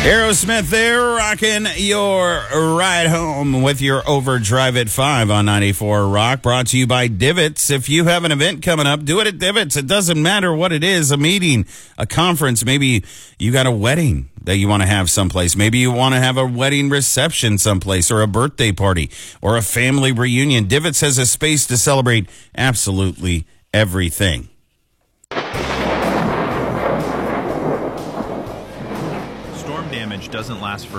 Aerosmith there, rocking your ride home with your Overdrive at 5 on 94 Rock, brought to you by Divots. If you have an event coming up, do it at Divots. It doesn't matter what it is, a meeting, a conference, maybe you got a wedding that you want to have someplace. Maybe you want to have a wedding reception someplace, or a birthday party, or a family reunion. Divots has a space to celebrate absolutely everything. Storm damage doesn't last for